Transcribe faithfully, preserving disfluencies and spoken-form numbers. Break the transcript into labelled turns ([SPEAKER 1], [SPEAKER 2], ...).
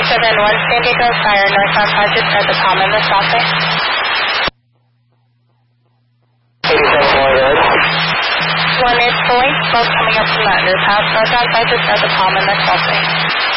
[SPEAKER 1] seven one San Diego Fire, northbound five just at the palm in the crossing.
[SPEAKER 2] eighty-seven Florida.
[SPEAKER 1] One is pulling, both coming up from the underpass, northbound five just at the palm in the crossing.